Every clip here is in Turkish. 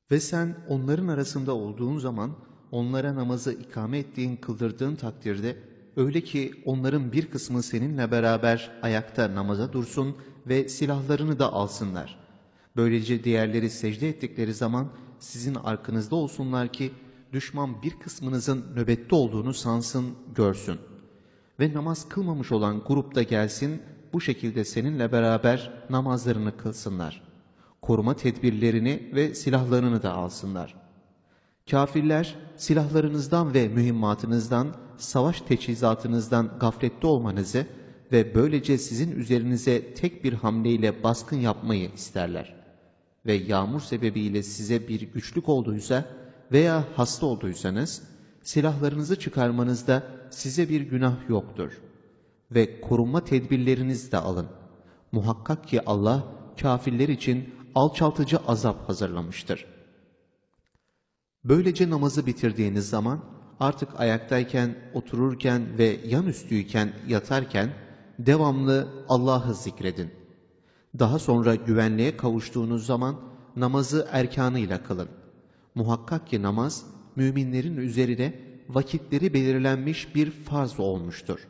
Ve sen onların arasında olduğun zaman onlara namazı ikame ettiğin, kıldırdığın takdirde öyle ki onların bir kısmı seninle beraber ayakta namaza dursun ve silahlarını da alsınlar. Böylece diğerleri secde ettikleri zaman sizin arkanızda olsunlar ki düşman bir kısmınızın nöbette olduğunu sansın, görsün. Ve namaz kılmamış olan grup da gelsin, bu şekilde seninle beraber namazlarını kılsınlar. Koruma tedbirlerini ve silahlarını da alsınlar. Kafirler silahlarınızdan ve mühimmatınızdan, savaş teçhizatınızdan gaflette olmanızı ve böylece sizin üzerinize tek bir hamleyle baskın yapmayı isterler. Ve yağmur sebebiyle size bir güçlük olduysa veya hasta olduysanız, silahlarınızı çıkarmanızda size bir günah yoktur. Ve korunma tedbirlerinizi de alın. Muhakkak ki Allah kafirler için alçaltıcı azap hazırlamıştır. Böylece namazı bitirdiğiniz zaman artık ayaktayken, otururken ve yanüstüyken, yatarken devamlı Allah'ı zikredin. Daha sonra güvenliğe kavuştuğunuz zaman namazı erkanıyla kılın. Muhakkak ki namaz müminlerin üzerine vakitleri belirlenmiş bir farz olmuştur.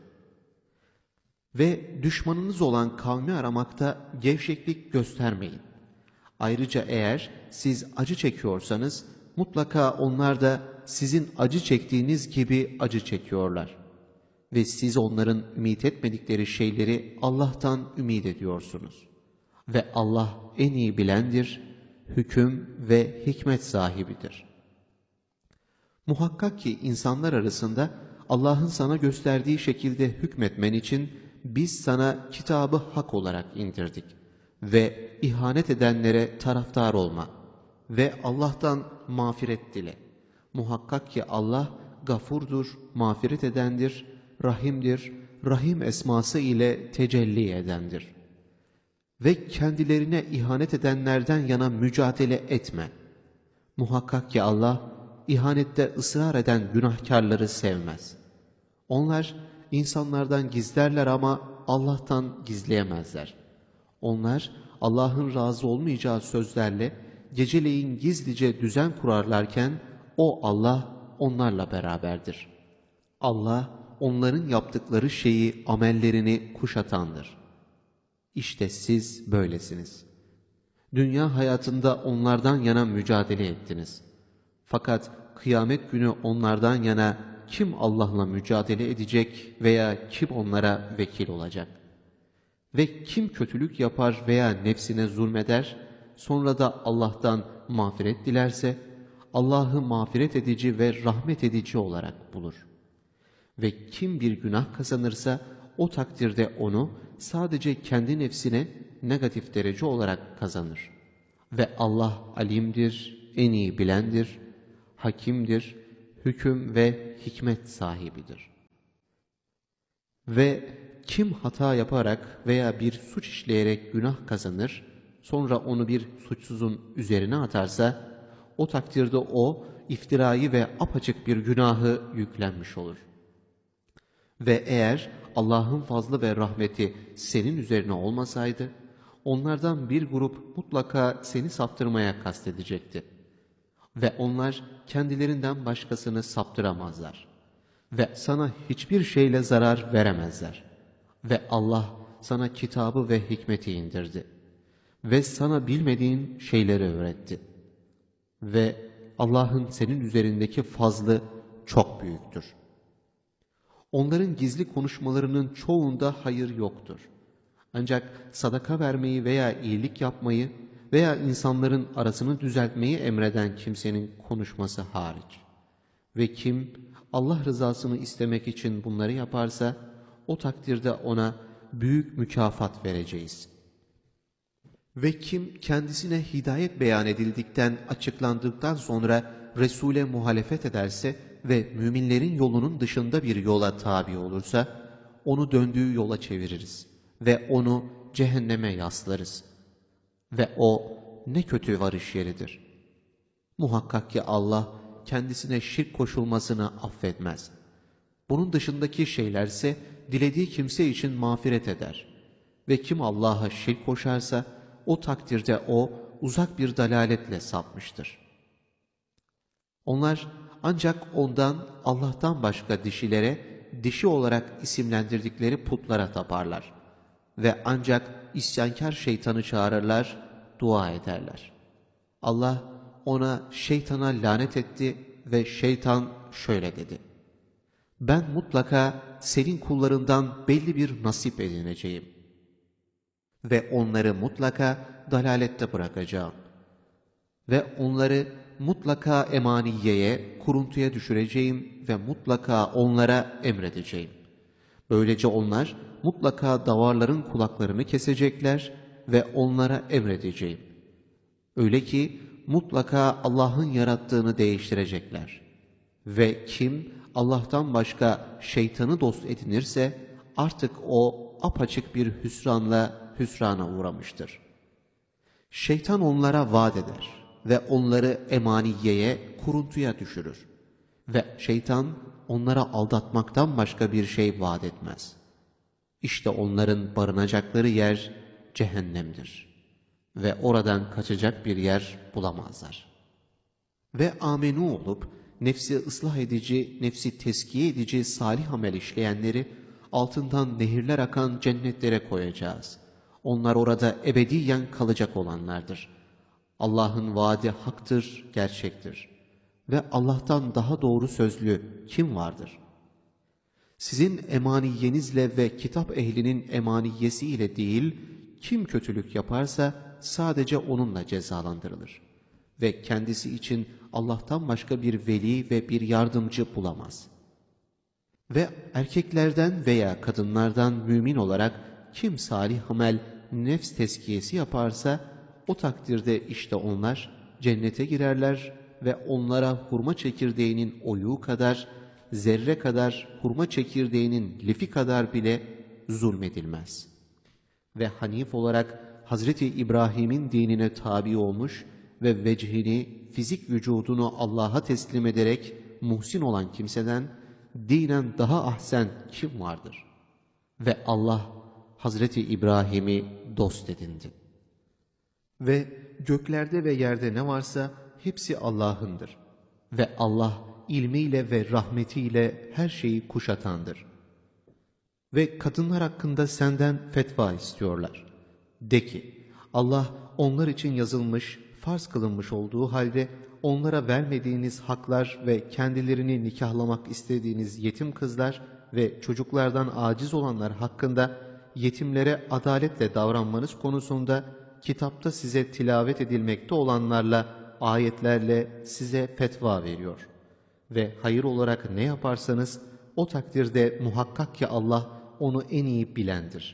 Ve düşmanınız olan kavmi aramakta gevşeklik göstermeyin. Ayrıca eğer siz acı çekiyorsanız mutlaka onlar da sizin acı çektiğiniz gibi acı çekiyorlar. Ve siz onların ümit etmedikleri şeyleri Allah'tan ümit ediyorsunuz. Ve Allah en iyi bilendir, hüküm ve hikmet sahibidir. Muhakkak ki insanlar arasında Allah'ın sana gösterdiği şekilde hükmetmen için biz sana kitabı hak olarak indirdik. Ve ihanet edenlere taraftar olma ve Allah'tan mağfiret dile. Muhakkak ki Allah gafurdur, mağfiret edendir, rahimdir, rahim esması ile tecelli edendir. Ve kendilerine ihanet edenlerden yana mücadele etme. Muhakkak ki Allah ihanette ısrar eden günahkarları sevmez. Onlar insanlardan gizlerler ama Allah'tan gizleyemezler. Onlar Allah'ın razı olmayacağı sözlerle geceleyin gizlice düzen kurarlarken o Allah onlarla beraberdir. Allah onların yaptıkları şeyi, amellerini kuşatandır. İşte siz böylesiniz. Dünya hayatında onlardan yana mücadele ettiniz. Fakat kıyamet günü onlardan yana kim Allah'la mücadele edecek veya kim onlara vekil olacak? Ve kim kötülük yapar veya nefsine zulmeder, sonra da Allah'tan mağfiret dilerse, Allah'ı mağfiret edici ve rahmet edici olarak bulur. Ve kim bir günah kazanırsa, o takdirde onu sadece kendi nefsine negatif derece olarak kazanır. Ve Allah alimdir, en iyi bilendir, hakimdir, hüküm ve hikmet sahibidir. Ve kim hata yaparak veya bir suç işleyerek günah kazanır, sonra onu bir suçsuzun üzerine atarsa, o takdirde o iftirayı ve apaçık bir günahı yüklenmiş olur. Ve eğer Allah'ın fazlı ve rahmeti senin üzerine olmasaydı, onlardan bir grup mutlaka seni saptırmaya kastedecekti. Ve onlar kendilerinden başkasını saptıramazlar. Ve sana hiçbir şeyle zarar veremezler. Ve Allah sana kitabı ve hikmeti indirdi. Ve sana bilmediğin şeyleri öğretti. Ve Allah'ın senin üzerindeki fazlı çok büyüktür. Onların gizli konuşmalarının çoğunda hayır yoktur. Ancak sadaka vermeyi veya iyilik yapmayı veya insanların arasını düzeltmeyi emreden kimsenin konuşması hariç. Ve kim Allah rızasını istemek için bunları yaparsa, o takdirde ona büyük mükafat vereceğiz. Ve kim kendisine hidayet beyan edildikten, açıklandıktan sonra Resul'e muhalefet ederse ve müminlerin yolunun dışında bir yola tabi olursa, onu döndüğü yola çeviririz ve onu cehenneme yaslarız. Ve o ne kötü varış yeridir. Muhakkak ki Allah kendisine şirk koşulmasını affetmez. Bunun dışındaki şeylerse dilediği kimse için mağfiret eder. Ve kim Allah'a şirk koşarsa o takdirde o uzak bir dalaletle sapmıştır. Onlar ancak ondan, Allah'tan başka dişilere, dişi olarak isimlendirdikleri putlara taparlar. Ve ancak isyankar şeytanı çağırırlar, dua ederler. Allah ona, şeytana lanet etti ve şeytan şöyle dedi: ben mutlaka senin kullarından belli bir nasip edineceğim ve onları mutlaka dalalette bırakacağım ve onları mutlaka emaniyeye, kuruntuya düşüreceğim ve mutlaka onlara emredeceğim. Böylece onlar mutlaka davarların kulaklarını kesecekler ve onlara emredeceğim. Öyle ki mutlaka Allah'ın yarattığını değiştirecekler. Ve kim Allah'tan başka şeytanı dost edinirse artık o apaçık bir hüsrana uğramıştır. Şeytan onlara vaat eder ve onları emaniyeye, kuruntuya düşürür. Ve şeytan onlara aldatmaktan başka bir şey vaat etmez. İşte onların barınacakları yer cehennemdir. Ve oradan kaçacak bir yer bulamazlar. Ve amenu olup nefsi ıslah edici, nefsi teskiye edici salih amel işleyenleri altından nehirler akan cennetlere koyacağız. Onlar orada ebediyen kalacak olanlardır. Allah'ın vaadi haktır, gerçektir. Ve Allah'tan daha doğru sözlü kim vardır? Sizin emaniyenizle ve kitap ehlinin emaniyesiyle değil, kim kötülük yaparsa sadece onunla cezalandırılır. Ve kendisi için Allah'tan başka bir veli ve bir yardımcı bulamaz. Ve erkeklerden veya kadınlardan mümin olarak kim salih amel, nefs tezkiyesi yaparsa o takdirde işte onlar cennete girerler ve onlara hurma çekirdeğinin oyuğu kadar, zerre kadar, hurma çekirdeğinin lifi kadar bile zulmedilmez. Ve hanif olarak Hazreti İbrahim'in dinine tabi olmuş ve vecihini, fizik vücudunu Allah'a teslim ederek muhsin olan kimseden dinen daha ahsen kim vardır? Ve Allah Hazreti İbrahim'i dost edindi. Ve göklerde ve yerde ne varsa hepsi Allah'ındır. Ve Allah ilmiyle ve rahmetiyle her şeyi kuşatandır. Ve kadınlar hakkında senden fetva istiyorlar. De ki, Allah onlar için yazılmış, farz kılınmış olduğu halde onlara vermediğiniz haklar ve kendilerini nikahlamak istediğiniz yetim kızlar ve çocuklardan aciz olanlar hakkında yetimlere adaletle davranmanız konusunda kitapta size tilavet edilmekte olanlarla, ayetlerle size fetva veriyor. Ve hayır olarak ne yaparsanız o takdirde muhakkak ki Allah onu en iyi bilendir.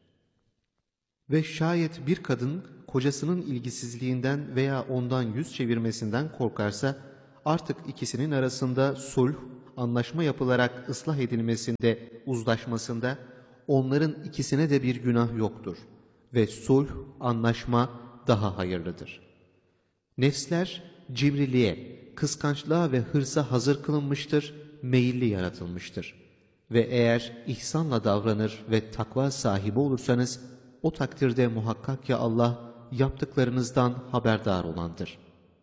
Ve şayet bir kadın kocasının ilgisizliğinden veya ondan yüz çevirmesinden korkarsa artık ikisinin arasında sulh, anlaşma yapılarak ıslah edilmesinde, uzlaşmasında onların ikisine de bir günah yoktur. Ve sulh, anlaşma daha hayırlıdır. Nefsler cimriliğe, kıskançlığa ve hırsa hazır kılınmıştır, meyilli yaratılmıştır. Ve eğer ihsanla davranır ve takva sahibi olursanız o takdirde muhakkak ki Allah yaptıklarınızdan haberdar olandır.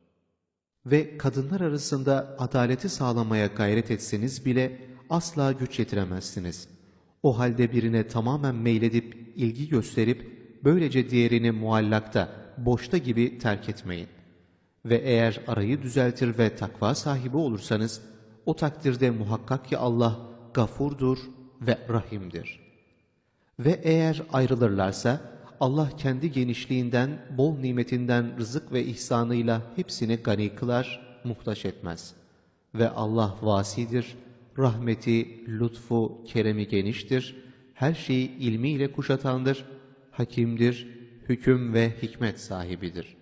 Ve kadınlar arasında adaleti sağlamaya gayret etseniz bile asla güç yetiremezsiniz. O halde birine tamamen meyledip ilgi gösterip böylece diğerini muallakta, boşta gibi terk etmeyin. Ve eğer arayı düzeltir ve takva sahibi olursanız o takdirde muhakkak ki Allah gafurdur ve rahimdir. Ve eğer ayrılırlarsa Allah kendi genişliğinden, bol nimetinden rızık ve ihsanıyla hepsini gani kılar, muhtaç etmez. Ve Allah vasidir, rahmeti, lütfu, keremi geniştir, her şeyi ilmiyle kuşatandır, hakimdir, hüküm ve hikmet sahibidir.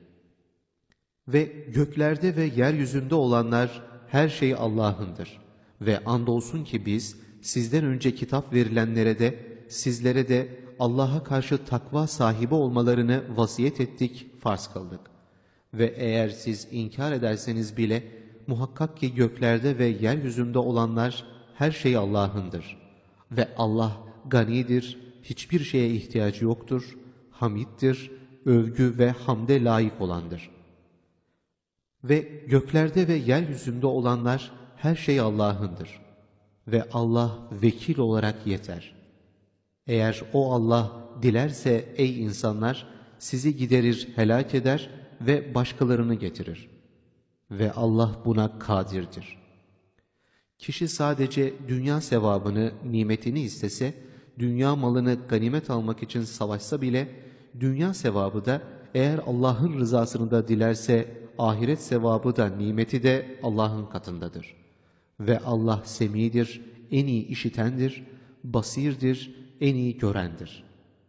Ve göklerde ve yeryüzünde olanlar her şey Allah'ındır. Ve andolsun ki biz sizden önce kitap verilenlere de sizlere de Allah'a karşı takva sahibi olmalarını vasiyet ettik, farz kıldık. Ve eğer siz inkar ederseniz bile muhakkak ki göklerde ve yeryüzünde olanlar her şey Allah'ındır. Ve Allah ganidir, hiçbir şeye ihtiyacı yoktur, hamiddir, övgü ve hamde layık olandır. Ve göklerde ve yeryüzünde olanlar her şey Allah'ındır. Ve Allah vekil olarak yeter. Eğer o Allah dilerse ey insanlar, sizi giderir, helak eder ve başkalarını getirir. Ve Allah buna kadirdir. Kişi sadece dünya sevabını, nimetini istese, dünya malını ganimet almak için savaşsa bile, dünya sevabı da eğer Allah'ın rızasını da dilerse, ahiret sevabı da nimeti de Allah'ın katındadır. Ve Allah semidir, en iyi işitendir, basirdir, en iyi görendir.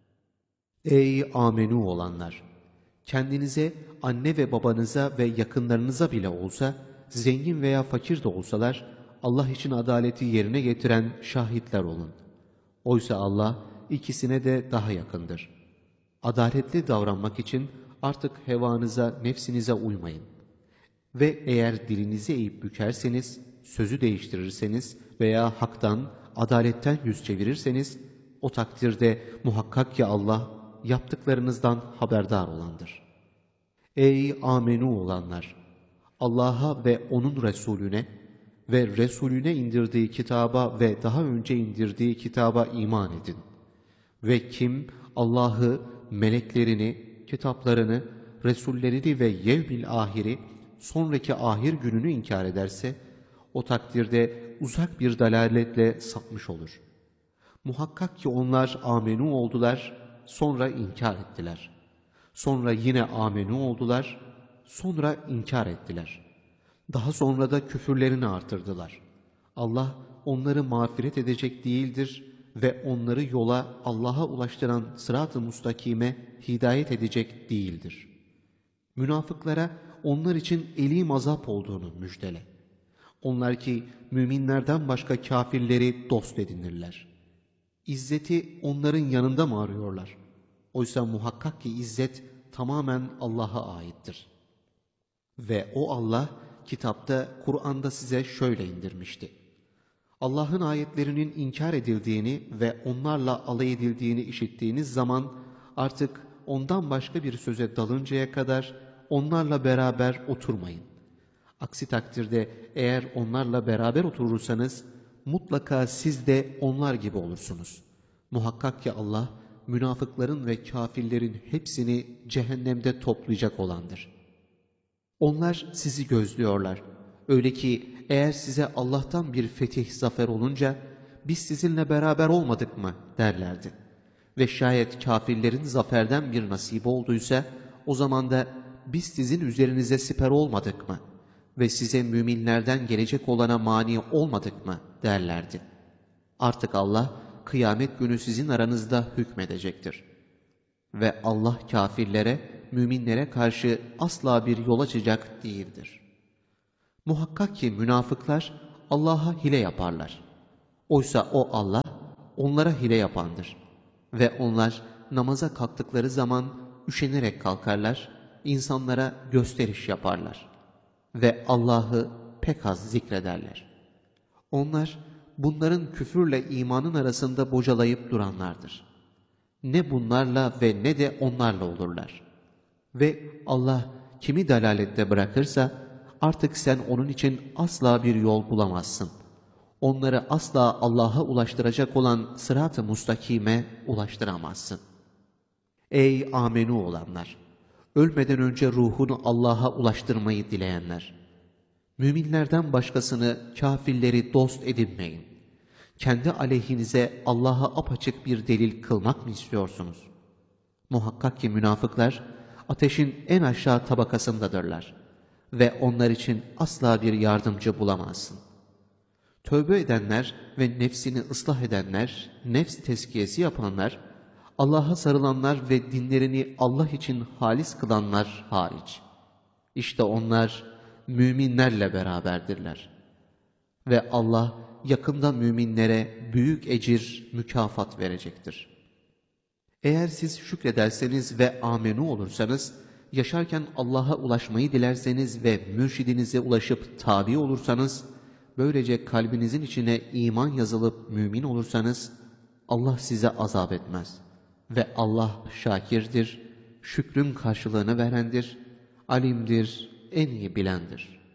Ey amenu olanlar! Kendinize, anne ve babanıza ve yakınlarınıza bile olsa, zengin veya fakir de olsalar, Allah için adaleti yerine getiren şahitler olun. Oysa Allah ikisine de daha yakındır. Adaletli davranmak için artık hevanıza, nefsinize uymayın. Ve eğer dilinizi eğip bükerseniz, sözü değiştirirseniz veya haktan, adaletten yüz çevirirseniz, o takdirde muhakkak ki Allah yaptıklarınızdan haberdar olandır. Ey amenu olanlar! Allah'a ve O'nun Resulüne ve Resulüne indirdiği kitaba ve daha önce indirdiği kitaba iman edin. Ve kim Allah'ı, meleklerini, kitaplarını, Resullerini ve yevmil ahiri, sonraki ahir gününü inkar ederse, o takdirde uzak bir dalaletle sapmış olur. Muhakkak ki onlar amenu oldular, sonra inkar ettiler. Sonra yine amenu oldular, sonra inkar ettiler. Daha sonra da küfürlerini artırdılar. Allah onları mağfiret edecek değildir ve onları yola, Allah'a ulaştıran sırat-ı mustakime hidayet edecek değildir. Münafıklara onlar için elim azap olduğunu müjdele. Onlar ki müminlerden başka kafirleri dost edinirler. İzzeti onların yanında mı arıyorlar? Oysa muhakkak ki izzet tamamen Allah'a aittir. Ve o Allah kitapta, Kur'an'da size şöyle indirmişti. Allah'ın ayetlerinin inkar edildiğini ve onlarla alay edildiğini işittiğiniz zaman artık ondan başka bir söze dalıncaya kadar onlarla beraber oturmayın. Aksi takdirde eğer onlarla beraber oturursanız mutlaka siz de onlar gibi olursunuz. Muhakkak ki Allah münafıkların ve kafirlerin hepsini cehennemde toplayacak olandır. Onlar sizi gözlüyorlar. Öyle ki eğer size Allah'tan bir fetih, zafer olunca biz sizinle beraber olmadık mı derlerdi. Ve şayet kafirlerin zaferden bir nasibi olduysa o zaman da biz sizin üzerinize siper olmadık mı ve size müminlerden gelecek olana mani olmadık mı derlerdi. Artık Allah kıyamet günü sizin aranızda hükmedecektir. Ve Allah kafirlere, müminlere karşı asla bir yol açacak değildir. Muhakkak ki münafıklar Allah'a hile yaparlar. Oysa o Allah onlara hile yapandır. Ve onlar namaza kalktıkları zaman üşenerek kalkarlar, insanlara gösteriş yaparlar. Ve Allah'ı pek az zikrederler. Onlar bunların küfürle imanın arasında bocalayıp duranlardır. Ne bunlarla ve ne de onlarla olurlar. Ve Allah kimi dalalette bırakırsa artık sen onun için asla bir yol bulamazsın. Onları asla Allah'a ulaştıracak olan sırat-ı mustakime ulaştıramazsın. Ey amenu olanlar! Ölmeden önce ruhunu Allah'a ulaştırmayı dileyenler! Müminlerden başkasını, kafirleri dost edinmeyin. Kendi aleyhinize Allah'a apaçık bir delil kılmak mı istiyorsunuz? Muhakkak ki münafıklar ateşin en aşağı tabakasındadırlar ve onlar için asla bir yardımcı bulamazsın. Tövbe edenler ve nefsini ıslah edenler, nefs tezkiyesi yapanlar, Allah'a sarılanlar ve dinlerini Allah için halis kılanlar hariç. İşte onlar müminlerle beraberdirler. Ve Allah yakında müminlere büyük ecir, mükafat verecektir. Eğer siz şükrederseniz ve amenu olursanız, yaşarken Allah'a ulaşmayı dilerseniz ve mürşidinize ulaşıp tabi olursanız, böylece kalbinizin içine iman yazılıp mümin olursanız, Allah size azap etmez. Ve Allah şakirdir, şükrün karşılığını verendir, alimdir, en iyi bilendir.